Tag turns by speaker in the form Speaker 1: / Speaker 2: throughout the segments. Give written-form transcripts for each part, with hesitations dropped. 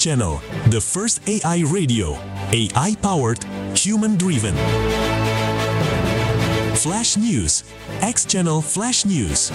Speaker 1: Channel, the first AI radio, AI-powered, human-driven. Flash News, X Channel Flash News.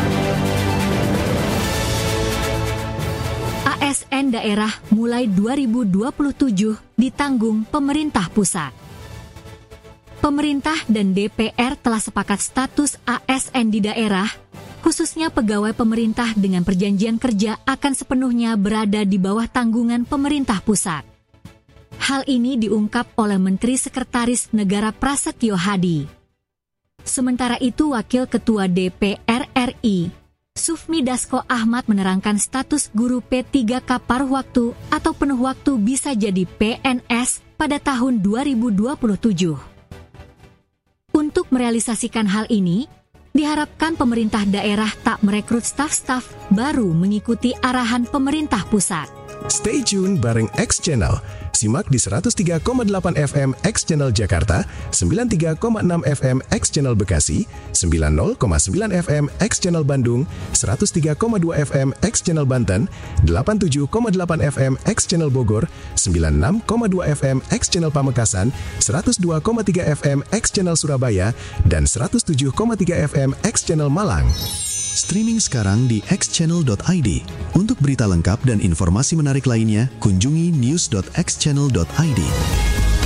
Speaker 2: ASN daerah mulai 2027 ditanggung pemerintah pusat. Pemerintah dan DPR telah sepakat status ASN di daerah, khususnya pegawai pemerintah dengan perjanjian kerja akan sepenuhnya berada di bawah tanggungan pemerintah pusat. Hal ini diungkap oleh Menteri Sekretaris Negara Prasetyo Hadi. Sementara itu, Wakil Ketua DPR RI, Sufmi Dasko Ahmad menerangkan status guru P3K paruh waktu atau penuh waktu bisa jadi PNS pada tahun 2027. Untuk merealisasikan hal ini, diharapkan pemerintah daerah tak merekrut staf-staf baru mengikuti arahan pemerintah pusat.
Speaker 3: Stay tune bareng X Channel. Simak di 103,8 FM X Channel Jakarta, 93,6 FM X Channel Bekasi, 90,9 FM X Channel Bandung, 103,2 FM X Channel Banten, 87,8 FM X Channel Bogor, 96,2 FM X Channel Pamekasan, 102,3 FM X Channel Surabaya, dan 107,3 FM X Channel Malang. Streaming sekarang di xchannel.id. Untuk berita lengkap dan informasi menarik lainnya, kunjungi news.xchannel.id.